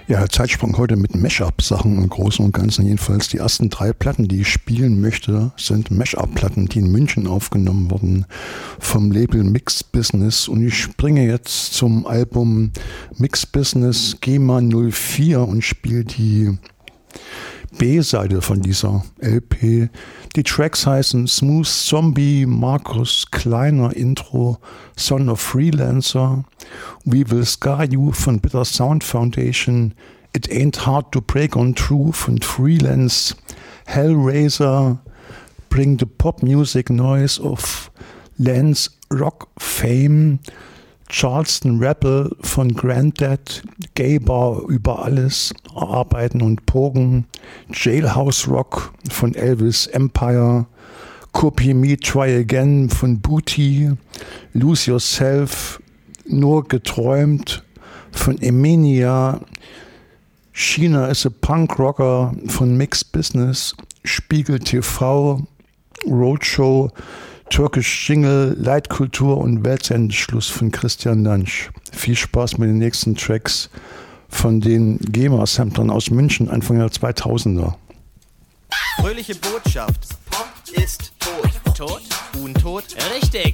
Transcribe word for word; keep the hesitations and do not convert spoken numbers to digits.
Ja, Zeitsprung heute mit Mashup-Sachen im Großen und Ganzen. Jedenfalls die ersten drei Platten, die ich spielen möchte, sind Mashup-Platten, die in München aufgenommen wurden vom Label Mixed Business. Und ich springe jetzt zum Album Mixed Business G M A null vier und spiele die B-Seite von dieser L P. Die Tracks heißen Smooth Zombie, Markus Kleiner Intro, Son of Freelancer, We Will Scar You von Bitter Sound Foundation, It Ain't Hard to Break on True von Freelance, Hellraiser, Bring the Pop Music Noise of Lance Rock Fame, Charleston Rebel von Grandad, Gay Bar über alles, Arbeiten und Pogen, Jailhouse Rock von Elvis Empire, Copy Me Try Again von Booty, Lose Yourself, Nur geträumt von Emenia, China is a Punk Rocker von Mixed Business, Spiegel T V, Roadshow, Türkisch Jingle, Leitkultur und Weltsendeschluss von Christian Lansch. Viel Spaß mit den nächsten Tracks von den G E M A-Samplern aus München Anfang der zweitausender. Fröhliche Botschaft. Pop ist tot. Tot? Untot? Richtig.